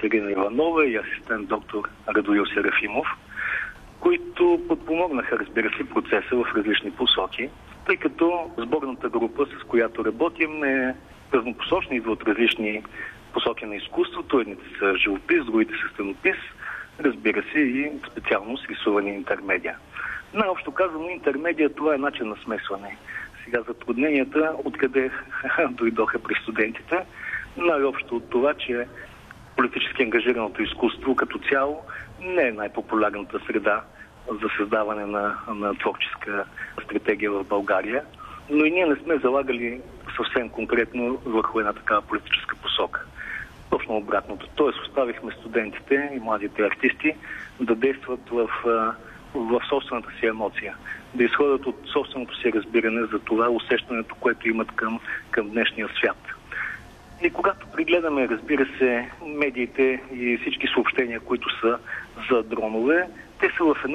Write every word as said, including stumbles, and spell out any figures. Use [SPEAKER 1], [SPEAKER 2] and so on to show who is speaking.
[SPEAKER 1] Катерина Иванова и асистент доктор Радоил Серафимов, които подпомогнаха, разбира се, процеса в различни посоки, тъй като сборната група, с която работим, е разнопосочна, идва от различни посоки на изкуството. Едните са живопис, другите са стенопис, разбира се, и специално с рисуване интермедия. Най-общо казано, интермедия, това е начин на смесване. Сега затрудненията, откъде дойдоха при студентите, най-общо от това, че политически ангажираното изкуство като цяло не е най-популярната среда за създаване на, на творческа стратегия в България, но и ние не сме залагали съвсем конкретно върху една такава политическа посока. Точно обратното. Тоест оставихме студентите и младите артисти да действат в, в собствената си емоция, да изходят от собственото си разбиране за това усещането, което имат към, към днешния свят. И когато пригледаме, разбира се, медиите и всички съобщения, които са за дронове, те са в една